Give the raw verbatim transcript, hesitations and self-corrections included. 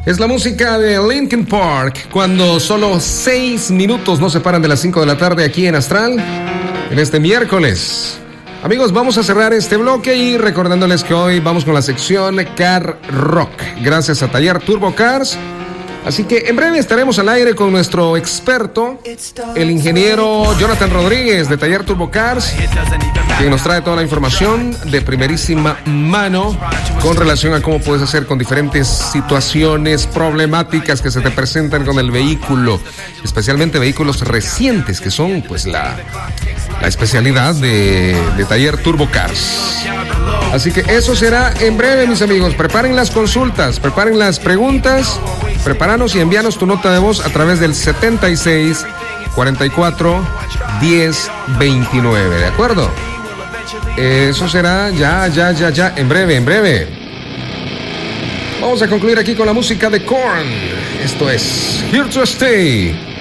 Es la música de Linkin Park, cuando solo seis minutos nos separan de las cinco de la tarde aquí en Astral, en este miércoles. Amigos, vamos a cerrar este bloque y recordándoles que hoy vamos con la sección Car Rock, gracias a Taller Turbo Cars. Así que en breve estaremos al aire con nuestro experto, el ingeniero Jonathan Rodríguez de Taller Turbo Cars, quien nos trae toda la información de primerísima mano con relación a cómo puedes hacer con diferentes situaciones problemáticas que se te presentan con el vehículo, especialmente vehículos recientes, que son pues la, la especialidad de, de Taller Turbo Cars. Así que eso será en breve, mis amigos. Preparen las consultas, preparen las preguntas, prepáranos y envíanos tu nota de voz a través del setenta y seis, cuarenta y cuatro, diez, veintinueve, ¿de acuerdo? Eso será ya, ya, ya, ya, en breve, en breve. Vamos a concluir aquí con la música de Korn. Esto es Here to Stay.